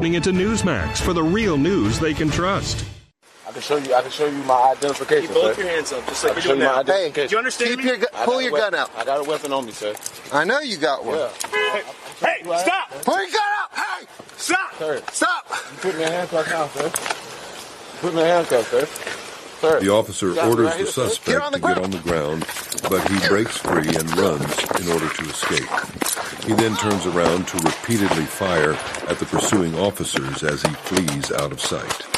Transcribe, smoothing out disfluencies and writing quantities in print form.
tuning into Newsmax for the real news they can trust. I can show you my identification. Keep both your hands up, just like you're doing now. Hey, do you understand me? Pull your gun out. I got a weapon on me, sir. I know you got one. Yeah. Hey, stop! Pull your gun out! Hey! Stop! Sir, Stop! you put me in handcuffs now, sir. Put me in handcuffs, sir. Sir. The officer orders right the here, sir. suspect Get on the to get on the ground, but he breaks free and runs in order to escape. He then turns around to repeatedly fire at the pursuing officers as he flees out of sight.